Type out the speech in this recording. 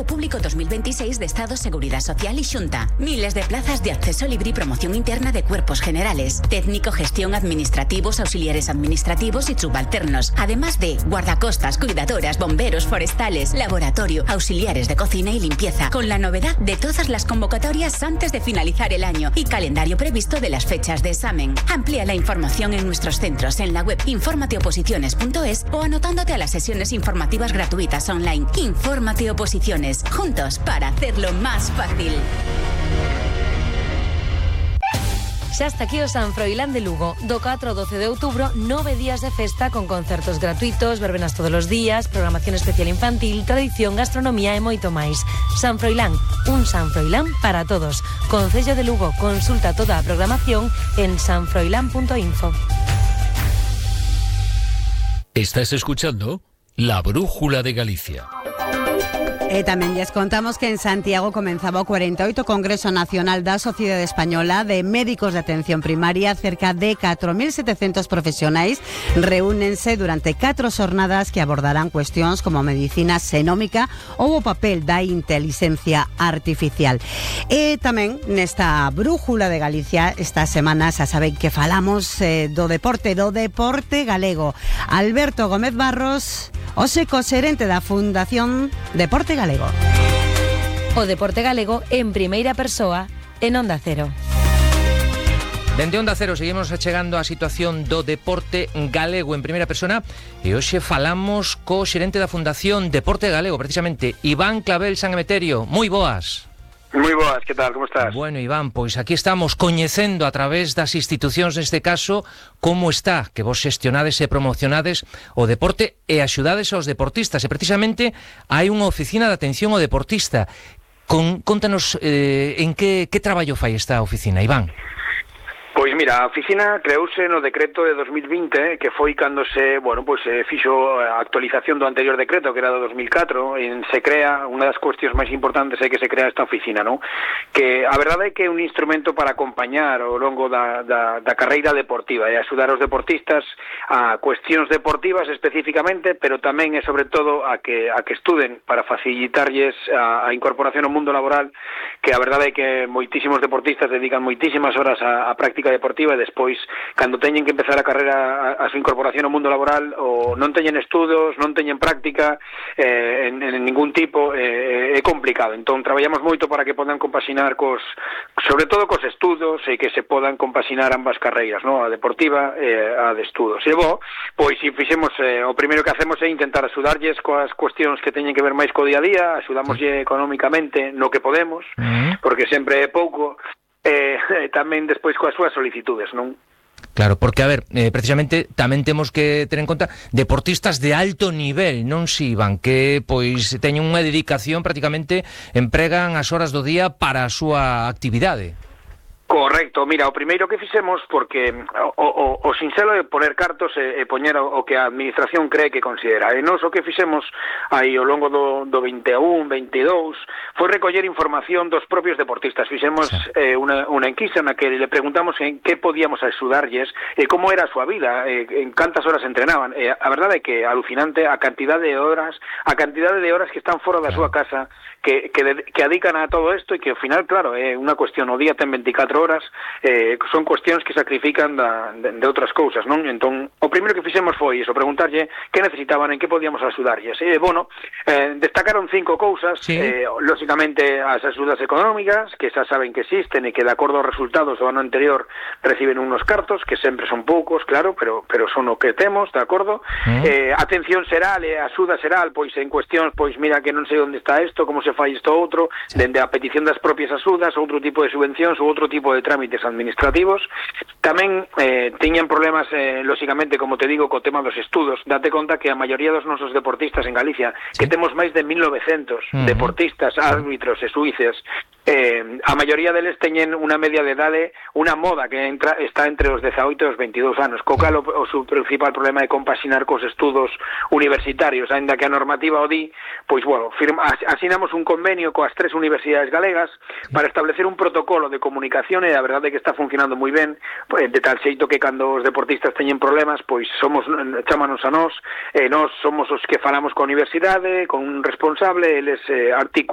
Empleo Público 2026 de Estado, Seguridad Social y Xunta. Miles de plazas de acceso libre y promoción interna de cuerpos generales, técnico, gestión, administrativos, auxiliares administrativos y subalternos. Además de guardacostas, cuidadoras, bomberos, forestales, laboratorio, auxiliares de cocina y limpieza. Con la novedad de todas las convocatorias antes de finalizar el año y calendario previsto de las fechas de examen. Amplía la información en nuestros centros en la web informateoposiciones.es o anotándote a las sesiones informativas gratuitas online. Infórmate Oposiciones, juntos para hacerlo más fácil. Xa está aquí o San Froilán de Lugo. Do 4 ao 12 de outubro, 9 días de festa con concertos gratuitos, verbenas todos os días, programación especial infantil, tradición, gastronomía e moito máis. San Froilán, un San Froilán para todos. Concello de Lugo, consulta toda a programación en sanfroilán.info. Estás escuchando La Brújula de Galicia. E tamén lles contamos que en Santiago comenzaba o 48 Congreso Nacional da Sociedade Española de Médicos de Atención Primaria. Cerca de 4.700 profesionais reúnense durante 4 xornadas que abordarán cuestións como medicina xenómica ou o papel da inteligencia artificial. E tamén nesta Brújula de Galicia esta semana xa saben que falamos do deporte galego. Alberto Gómez Barros, hoxe co-xerente da Fundación Deporte Galego. O deporte galego en primeira persoa en Onda Cero. Dende Onda Cero seguimos achegando a situación do deporte galego en primeira persona e hoxe falamos co xerente da Fundación Deporte Galego, precisamente Iván Clavel San Emeterio. Moi boas. Moi boas, que tal, como estás? Bueno, Iván, pois aquí estamos coñecendo a través das institucións neste caso como está, que vos xestionades e promocionades o deporte e axudades aos deportistas, e precisamente hai unha oficina de atención ao deportista. Contanos en que traballo fai esta oficina, Iván. Pois mira, a oficina creouse no decreto de 2020, que foi cando se fixo a actualización do anterior decreto, que era do 2004, e se crea, unha das cuestións máis importantes é que se crea esta oficina, non? Que a verdade é que é un instrumento para acompañar ao longo da carreira deportiva e axudar os deportistas a cuestións deportivas especificamente, pero tamén e sobre todo a que estuden para facilitarlles a incorporación ao mundo laboral, que a verdade é que moitísimos deportistas dedican moitísimas horas a práctica deportiva e despois, cando teñen que empezar a carreira a súa incorporación ao mundo laboral, ou non teñen estudos, non teñen práctica en ningún tipo, é complicado. Entón, traballamos moito para que podan compaxinar sobre todo cos estudos, e que se podan compaxinar ambas carreiras, non? A deportiva e a de estudos. E pois se fixemos, o primeiro que hacemos é intentar axudarlles coas cuestións que teñen que ver máis co día a día, axudamoslle económicamente no que podemos, porque sempre é pouco, tamén despois coas súas solicitudes, non? Claro, porque, a ver, precisamente tamén temos que ter en conta deportistas de alto nivel, non si, Iván, que pois teñen unha dedicación, prácticamente empregan as horas do día para a súa actividade. Correcto, mira, o primeiro que fixemos, porque o sinxelo é poner cartos e poñer o que a administración cree que considera. E nós o que fixemos aí ao longo do 21, 22, foi recoller información dos propios deportistas. Fixemos unha enquisa na que le preguntamos en que podíamos axudarlles e como era a súa vida, en cantas horas entrenaban. A verdade é que alucinante a cantidade de horas que están fora da súa casa, que adican a todo isto, e que ao final, claro, é unha cuestión, o día ten 24 horas, son cuestións que sacrifican de outras cousas, non? Entón, o primeiro que fixemos foi iso, preguntarlle que necesitaban, en que podíamos axudarlles. E, destacaron 5 cousas, lógicamente as axudas económicas, que xa saben que existen e que de acordo aos resultados do ano anterior reciben unos cartos, que sempre son poucos, claro, pero son o que temos, de acordo? Atención xeral e axuda xeral, pois en cuestións, pois mira que non sei onde está isto, como se fai isto outro, dende a petición das propias axudas, outro tipo de subvencións ou outro tipo de trámites administrativos. Tamén tiñan problemas, lógicamente, como te digo, co tema dos estudos. Date conta que a maioría dos nosos deportistas en Galicia, que temos máis de 1.900 deportistas, árbitros e suíces, a maioría deles teñen unha media de idade, unha moda que está entre os 18 e os 22 anos, co cal o seu principal problema é compaxinar cos estudos universitarios, aínda que a normativa o di, pois, asinamos un convenio coas 3 universidades galegas para establecer un protocolo de comunicación, e a verdade é que está funcionando moi ben, de tal xeito que cando os deportistas teñen problemas, pois chámanos a nós, e nós somos os que falamos coa universidade, con un responsable, eles articulan